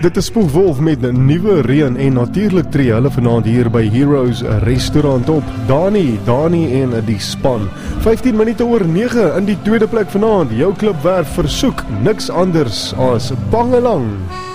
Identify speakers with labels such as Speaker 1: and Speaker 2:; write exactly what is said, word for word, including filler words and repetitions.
Speaker 1: Dit is Spoegwolf met 'n nuwe reën en natuurlik tree hulle vanaand hier by Heroes restaurant op. Dani, Dani en die span. vyftien minute oor nege in die tweede plek vanaand. Jou klub werf versoek niks anders as Bangelang.